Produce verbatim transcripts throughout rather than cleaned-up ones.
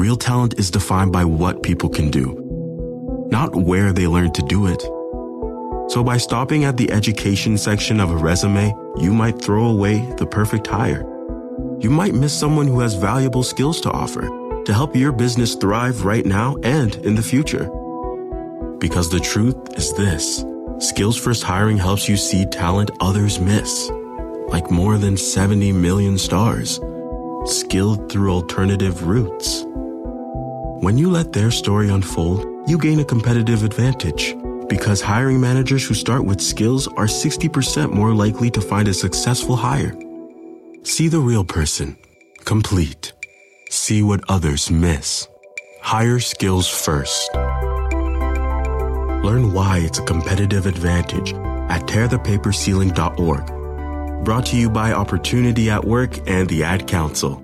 real talent is defined by what people can do, not where they learn to do it. So by stopping at the education section of a resume, you might throw away the perfect hire. You might miss someone who has valuable skills to offer to help your business thrive right now and in the future. Because the truth is this: Skills First Hiring helps you see talent others miss, like more than seventy million stars, skilled through alternative routes. When you let their story unfold, you gain a competitive advantage, because hiring managers who start with skills are sixty percent more likely to find a successful hire. See the real person, complete. See what others miss. Hire skills first. Learn why it's a competitive advantage at tear the paper ceiling dot org. Brought to you by Opportunity at Work and the Ad Council.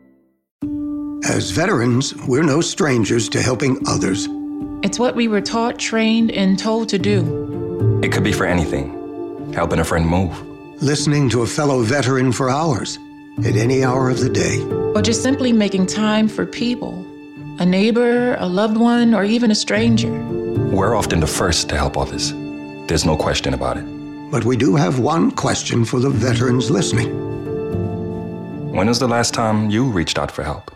As veterans, we're no strangers to helping others. It's what we were taught, trained, and told to do. It could be for anything. Helping a friend move. Listening to a fellow veteran for hours, at any hour of the day. Or just simply making time for people. A neighbor, a loved one, or even a stranger. We're often the first to help others. There's no question about it. But we do have one question for the veterans listening. When was the last time you reached out for help?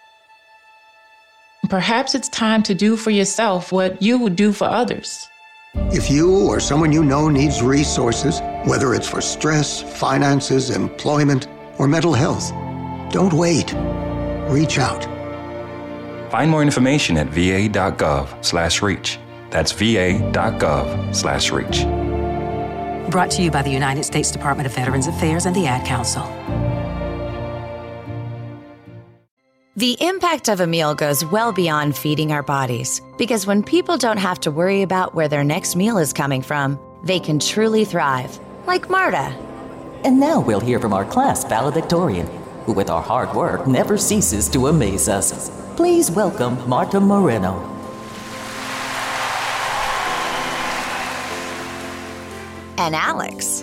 Perhaps it's time to do for yourself what you would do for others. If you or someone you know needs resources, whether it's for stress, finances, employment, or mental health, don't wait. Reach out. Find more information at va.gov slash reach. That's va.gov slash reach. Brought to you by the United States Department of Veterans Affairs and the Ad Council. The impact of a meal goes well beyond feeding our bodies, because when people don't have to worry about where their next meal is coming from, they can truly thrive, like Marta. And now we'll hear from our class valedictorian, who with our hard work never ceases to amaze us. Please welcome Marta Moreno. And Alex.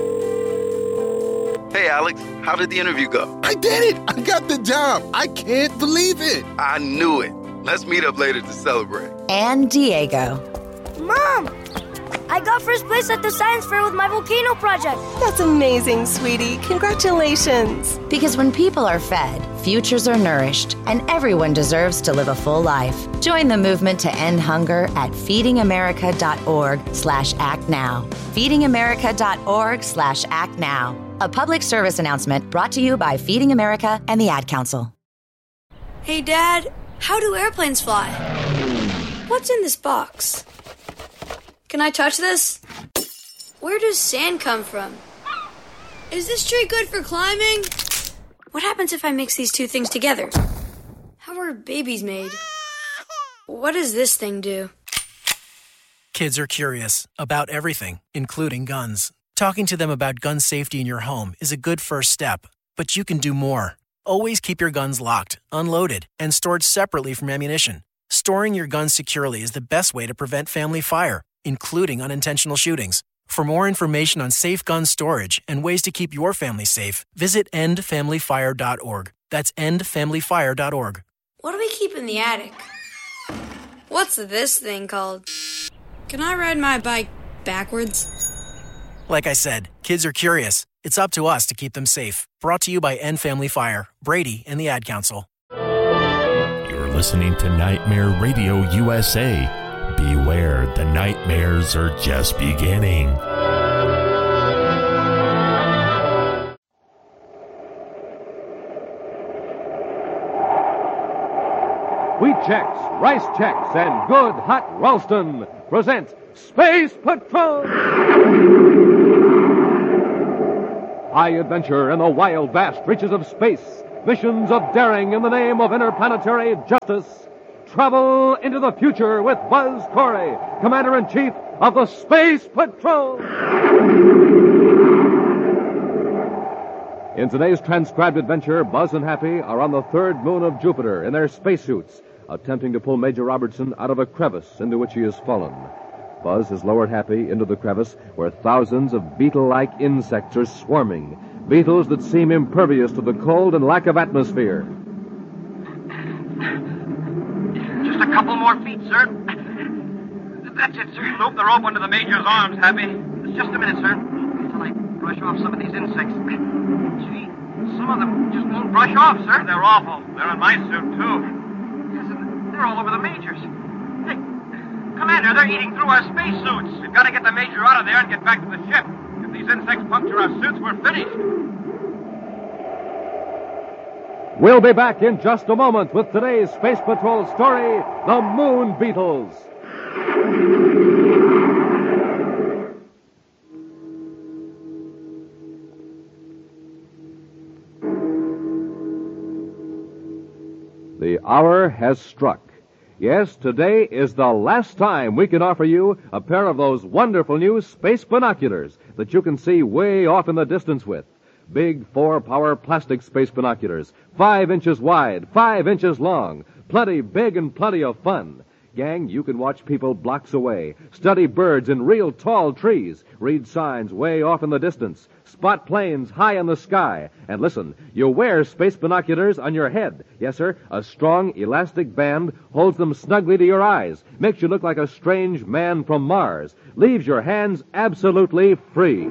Hey, Alex, how did the interview go? I did it! I got the job! I can't believe it! I knew it. Let's meet up later to celebrate. And Diego. Mom! I got first place at the science fair with my volcano project. That's amazing, sweetie. Congratulations. Because when people are fed, futures are nourished, and everyone deserves to live a full life. Join the movement to end hunger at feedingamerica.org slash act now. feedingamerica.org slash act now. A public service announcement brought to you by Feeding America and the Ad Council. Hey, Dad, how do airplanes fly? What's in this box? Can I touch this? Where does sand come from? Is this tree good for climbing? What happens if I mix these two things together? How are babies made? What does this thing do? Kids are curious about everything, including guns. Talking to them about gun safety in your home is a good first step, but you can do more. Always keep your guns locked, unloaded, and stored separately from ammunition. Storing your guns securely is the best way to prevent family fire, including unintentional shootings. For more information on safe gun storage and ways to keep your family safe, visit end family fire dot org. That's end family fire dot org. What do we keep in the attic? What's this thing called? Can I ride my bike backwards? Like I said, kids are curious. It's up to us to keep them safe. Brought to you by End Family Fire, Brady, and the Ad Council. You're listening to Nightmare Radio U S A. Beware, the nightmares are just beginning. Wheat Chex, Rice Chex, and Good Hot Ralston present Space Patrol! High adventure in the wild, vast reaches of space. Missions of daring in the name of interplanetary justice. Travel into the future with Buzz Corey, Commander-in-Chief of the Space Patrol. In today's transcribed adventure, Buzz and Happy are on the third moon of Jupiter in their spacesuits, attempting to pull Major Robertson out of a crevice into which he has fallen. Buzz has lowered Happy into the crevice where thousands of beetle-like insects are swarming, beetles that seem impervious to the cold and lack of atmosphere. a couple more feet, sir. That's it, sir. Loop the rope under the Major's arms, Happy. Just a minute, sir. Until I brush off some of these insects. Gee, some of them just won't brush off, sir. They're awful. They're in my suit, too. Yes, and they're all over the Major's. Hey, Commander, they're eating through our spacesuits. We've got to get the Major out of there and get back to the ship. If these insects puncture our suits, we're finished. We'll be back in just a moment with today's Space Patrol story, The Moon Beetles. The hour has struck. Yes, today is the last time we can offer you a pair of those wonderful new space binoculars that you can see way off in the distance with. Big four-power plastic space binoculars, five inches wide, five inches long, plenty big and plenty of fun. Gang, you can watch people blocks away, study birds in real tall trees, read signs way off in the distance, spot planes high in the sky, and listen, you wear space binoculars on your head. Yes, sir, a strong elastic band holds them snugly to your eyes, makes you look like a strange man from Mars, leaves your hands absolutely free.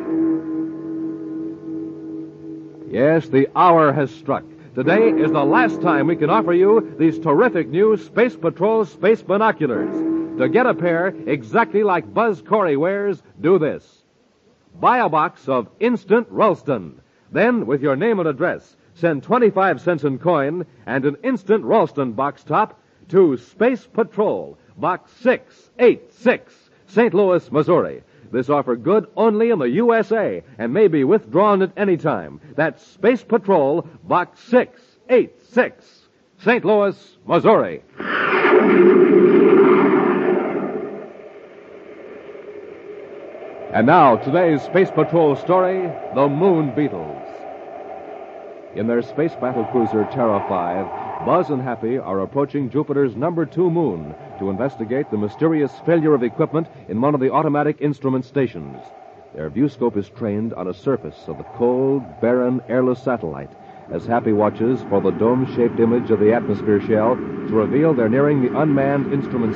Yes, the hour has struck. Today is the last time we can offer you these terrific new Space Patrol space binoculars. To get a pair exactly like Buzz Corey wears, do this. Buy a box of Instant Ralston. Then, with your name and address, send twenty-five cents in coin and an Instant Ralston box top to Space Patrol, Box six eighty-six, Saint Louis, Missouri. This offer good only in the U S A and may be withdrawn at any time. That's Space Patrol, Box six eighty-six, Saint Louis, Missouri. And now, today's Space Patrol story, The Moon Beetles. In their space battle cruiser Terra five, Buzz and Happy are approaching Jupiter's number two moon to investigate the mysterious failure of equipment in one of the automatic instrument stations. Their viewscope is trained on a surface of the cold, barren, airless satellite as Happy watches for the dome-shaped image of the atmosphere shell to reveal they're nearing the unmanned instrument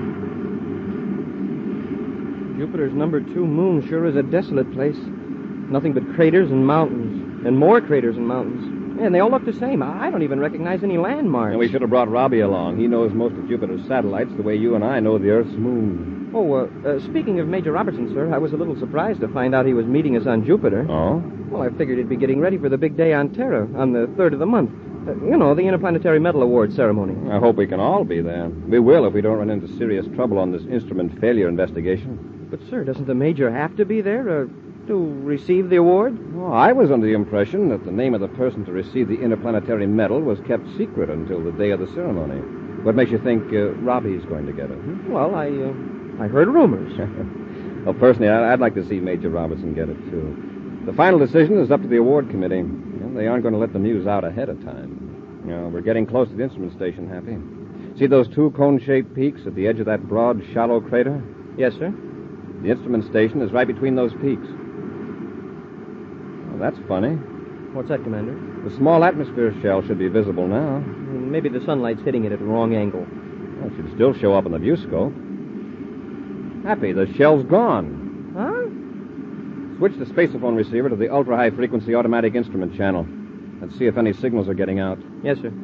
station. Jupiter's number two moon sure is a desolate place. Nothing but craters and mountains, and more craters and mountains. Yeah, and they all look the same. I don't even recognize any landmarks. And we should have brought Robbie along. He knows most of Jupiter's satellites the way you and I know the Earth's moon. Oh, uh, uh, speaking of Major Robertson, sir, I was a little surprised to find out he was meeting us on Jupiter. Oh? Well, I figured he'd be getting ready for the big day on Terra on the third of the month. Uh, you know, the Interplanetary Medal Award ceremony. I hope we can all be there. We will if we don't run into serious trouble on this instrument failure investigation. But, sir, doesn't the Major have to be there, uh, to receive the award? Oh, I was under the impression that the name of the person to receive the Interplanetary Medal was kept secret until the day of the ceremony. What makes you think uh, Robbie's going to get it? Hmm? Well, I uh, I heard rumors. Well, personally, I'd like to see Major Robertson get it, too. The final decision is up to the award committee. Well, they aren't going to let the news out ahead of time. You know, we're getting close to the instrument station, Happy. See those two cone-shaped peaks at the edge of that broad, shallow crater? Yes, sir. The instrument station is right between those peaks. Well, that's funny. What's that, Commander? The small atmosphere shell should be visible now. Maybe the sunlight's hitting it at the wrong angle. Well, it should still show up on the viewscope. Happy, the shell's gone. Huh? Switch the spaceophone receiver to the ultra-high frequency automatic instrument channel. Let's see if any signals are getting out. Yes, sir.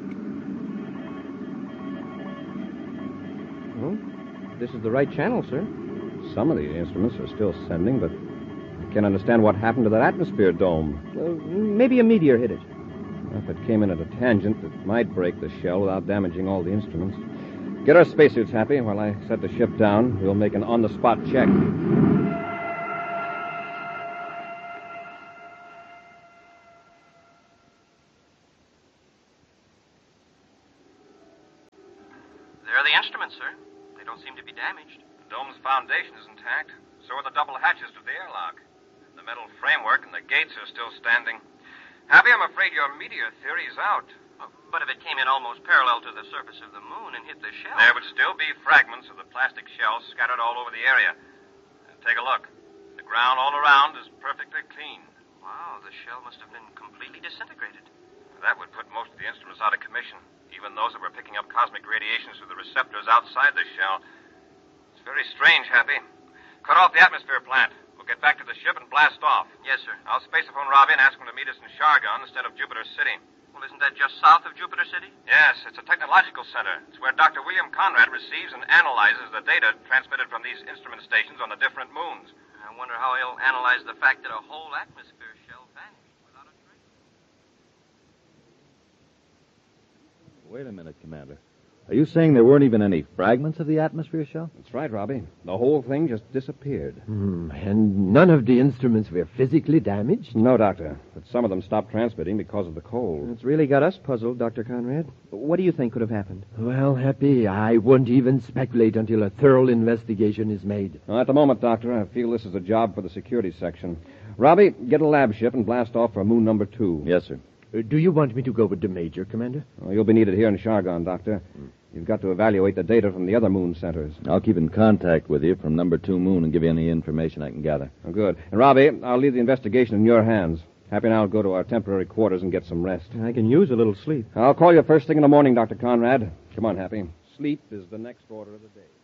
Well, this is the right channel, sir. Some of the instruments are still sending, but I can't understand what happened to that atmosphere dome. Uh, maybe a meteor hit it. If it came in at a tangent, it might break the shell without damaging all the instruments. Get our spacesuits, Happy. While I set the ship down, we'll make an on-the-spot check. There are the instruments, sir. They don't seem to be damaged. The dome's foundation is intact. So are the double hatches to the airlock. The metal framework and the gates are still standing. Happy, I'm afraid your meteor theory is out. But if it came in almost parallel to the surface of the moon and hit the shell... There would still be fragments of the plastic shell scattered all over the area. Take a look. The ground all around is perfectly clean. Wow, the shell must have been completely disintegrated. That would put most of the instruments out of commission, even even those that were picking up cosmic radiations through the receptors outside the shell. It's very strange, Happy. Cut off the atmosphere plant. We'll get back to the ship and blast off. Yes, sir. I'll spaceophone Robbie and ask him to meet us in Shargon instead of Jupiter City. Well, isn't that just south of Jupiter City? Yes, it's a technological center. It's where Doctor William Conrad receives and analyzes the data transmitted from these instrument stations on the different moons. I wonder how he'll analyze the fact that a whole atmosphere shell vanished without a trace. Wait a minute, Commander. Are you saying there weren't even any fragments of the atmosphere shell? That's right, Robbie. The whole thing just disappeared. Hmm. And none of the instruments were physically damaged? No, Doctor. But some of them stopped transmitting because of the cold. It's really got us puzzled, Doctor Conrad. What do you think could have happened? Well, Happy, I won't even speculate until a thorough investigation is made. Well, at the moment, Doctor, I feel this is a job for the security section. Robbie, get a lab ship and blast off for moon number two. Yes, sir. Uh, do you want me to go with the Major, Commander? Well, you'll be needed here in Shargon, Doctor. Mm. You've got to evaluate the data from the other moon centers. I'll keep in contact with you from number two moon and give you any information I can gather. Oh, good. And, Robbie, I'll leave the investigation in your hands. Happy and I'll go to our temporary quarters and get some rest. I can use a little sleep. I'll call you first thing in the morning, Doctor Conrad. Come on, Happy. Sleep is the next order of the day.